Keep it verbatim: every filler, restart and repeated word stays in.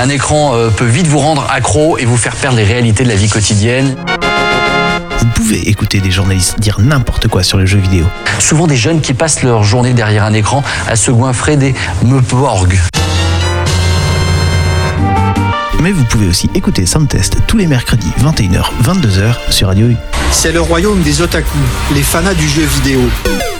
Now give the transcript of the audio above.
Un écran euh, peut vite vous rendre accro et vous faire perdre les réalités de la vie quotidienne. Vous pouvez écouter des journalistes dire n'importe quoi sur les jeux vidéo. Souvent des jeunes qui passent leur journée derrière un écran à se goinfrer des meuporgs. Mais vous pouvez aussi écouter Soundtest tous les mercredis vingt et une heures vingt-deux heures sur Radio U. C'est le royaume des otaku, les fanas du jeu vidéo.